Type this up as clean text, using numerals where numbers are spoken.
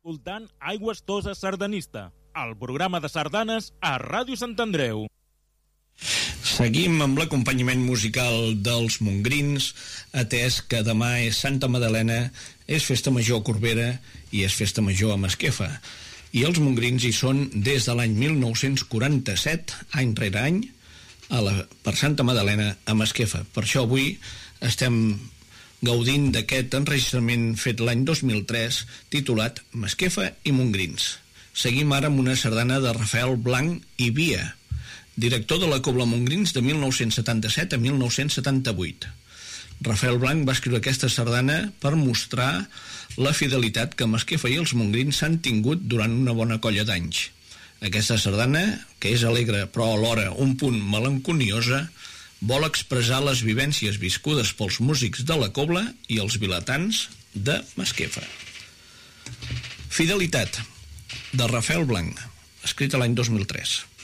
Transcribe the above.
Escoltant Aigües Toses Sardanista, el programa de sardanes a Ràdio Sant Andreu. Seguim amb l'acompanyament musical dels Mongrins, atès que demà és Santa Madalena, és Festa Major a Corbera i és Festa Major a Masquefa. I els Mongrins hi són des de l'any 1947, any rere any, per Santa Madalena a Masquefa. Per això avui estem gaudint d'aquest enregistrament fet l'any 2003, titulat Masquefa i Mongrins. Seguim ara amb una sardana de Rafael Blanch i Via, director de la Cobla Mongrins de 1977 a 1978. Rafael Blanch va escriure aquesta sardana per mostrar la fidelitat que Masquefa i els Mongrins s'han tingut durant una bona colla d'anys. Aquesta sardana, que és alegre però alhora un punt melanconiosa, vol expressar les vivències viscudes pels músics de la Cobla i els vilatans de Masquefa. Fidelitat, de Rafael Blanch, escrita l'any 2003.